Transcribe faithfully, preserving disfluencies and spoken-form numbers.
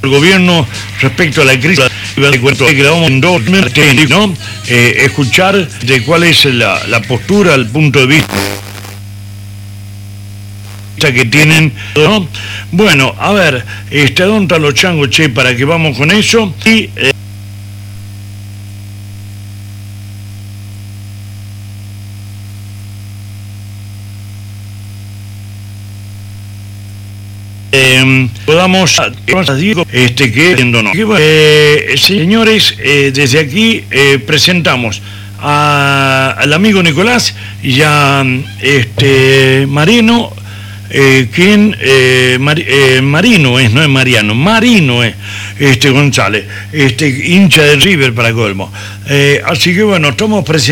el gobierno respecto a la crisis que grabamos en dos, ¿no? Eh, escuchar de cuál es la, la postura, el punto de vista que tienen, ¿no? Bueno, a ver, este, ¿dónde están los changos, che, para que vamos con eso? Y eh, Eh, podamos este que eh, señores, eh, desde aquí eh, presentamos a, al amigo Nicolás y a este Marino, eh, quien eh, Mar, eh, Marino es, no es Mariano, Marino es este González, este hincha de River para colmo. Eh, así que bueno, estamos presentando